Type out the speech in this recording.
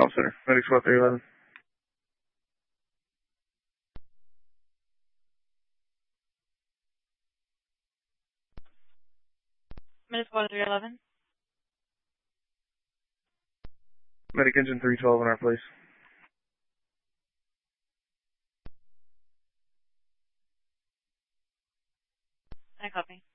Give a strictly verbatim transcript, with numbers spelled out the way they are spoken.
Call center. Medic squad three eleven. Medic squad three eleven. Medic engine three twelve in our place. I copy.